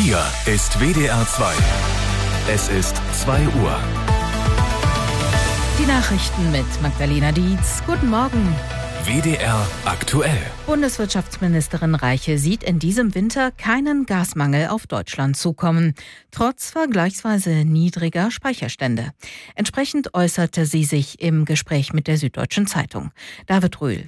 Hier ist WDR 2. Es ist 2 Uhr. Die Nachrichten mit Magdalena Dietz. Guten Morgen. WDR aktuell. Bundeswirtschaftsministerin Reiche sieht in diesem Winter keinen Gasmangel auf Deutschland zukommen, trotz vergleichsweise niedriger Speicherstände. Entsprechend äußerte sie sich im Gespräch mit der Süddeutschen Zeitung. David Röhl.